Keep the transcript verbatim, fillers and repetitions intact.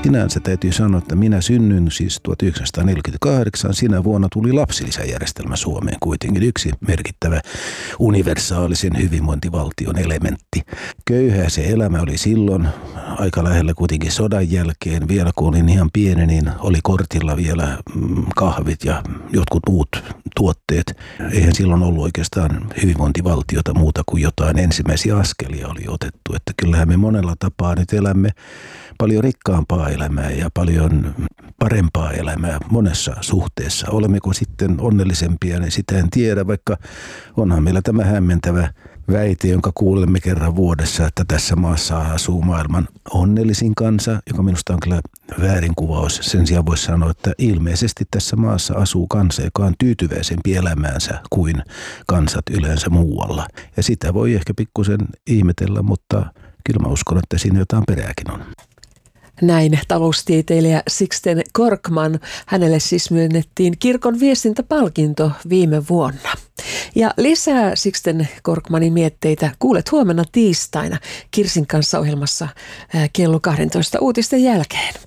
Sinänsä täytyy sanoa, että minä synnyin siis tuhatyhdeksänsataaneljäkymmentäkahdeksan. Sinä vuonna tuli lapsilisäjärjestelmä Suomeen, kuitenkin yksi merkittävä universaalisen hyvinvointivaltion elementti. Köyhää se elämä oli silloin, aika lähellä kuitenkin sodan jälkeen. Vielä kun olin ihan pieni, niin oli kortilla vielä kahvit ja jotkut muut tuotteet. Eihän silloin ollut oikeastaan hyvinvointivaltiota muuta kuin jotain ensimmäisiä askelia oli otettu. Että kyllähän me monella tapaa nyt elämme paljon rikkaampaa elämää ja paljon parempaa elämää monessa suhteessa. Olemmeko sitten onnellisempia, niin sitä en tiedä, vaikka onhan meillä tämä hämmentävä väite, jonka kuulemme kerran vuodessa, että tässä maassa asuu maailman onnellisin kansa, joka minusta on kyllä väärinkuvaus. Sen sijaan voisi sanoa, että ilmeisesti tässä maassa asuu kansa, joka on tyytyväisempi elämäänsä kuin kansat yleensä muualla. Ja sitä voi ehkä pikkusen ihmetellä, mutta kyllä mä uskon, että siinä jotain perääkin on. Näin taloustieteilijä Sixten Korkman. Hänelle siis myönnettiin kirkon viestintäpalkinto viime vuonna. Ja lisää Sixten Korkmanin mietteitä kuulet huomenna tiistaina Kirsin kanssa ohjelmassa kello kaksitoista uutisten jälkeen.